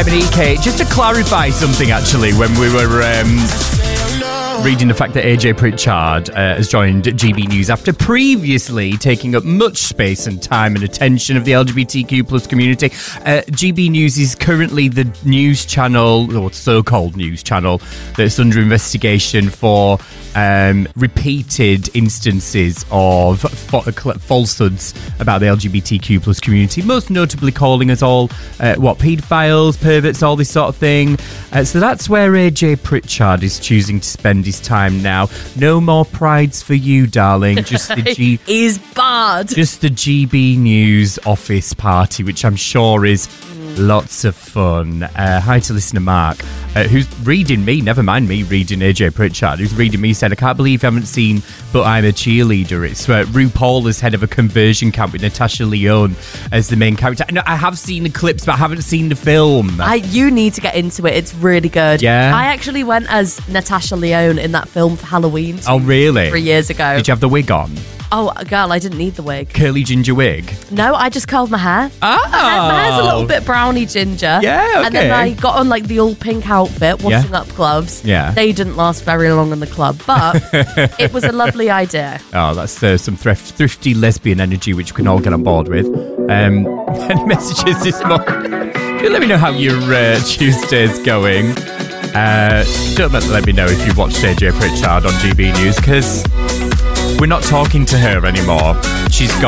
Monique, just to clarify something actually, when we were reading the fact that AJ Pritchard has joined GB News after previously taking up much space and time and attention of the LGBTQ plus community. GB News is currently the news channel, or so-called news channel, that's under investigation for repeated instances of falsehoods about the LGBTQ plus community, most notably calling us all paedophiles, perverts, all this sort of thing. So that's where AJ Pritchard is choosing to spend his time now. No more prides for you, darling. Just the He's barred. Just the GB News office party, which I'm sure is lots of fun. Hi to listener Mark, who's reading me, never mind me reading AJ Pritchard, who's reading me, said, I can't believe you haven't seen But I'm a Cheerleader. It's RuPaul as head of a conversion camp with Natasha Lyonne as the main character. No, I have seen the clips, but I haven't seen the film. You need to get into it. It's really good. Yeah. I actually went as Natasha Lyonne in that film for Halloween. Oh, really? 3 years ago. Did you have the wig on? Oh, girl, I didn't need the wig. Curly ginger wig? No, I just curled my hair. Oh. My hair's a little bit browny ginger. Yeah, okay. And then I got on like the all pink outfit, washing up gloves. Yeah. They didn't last very long in the club, but it was a lovely idea. Oh, that's some thrifty lesbian energy, which we can all get on board with. Any messages this morning? Do let me know how your Tuesday's going. Don't let me know if you watched AJ Pritchard on GB News, because we're not talking to her anymore. She's gone.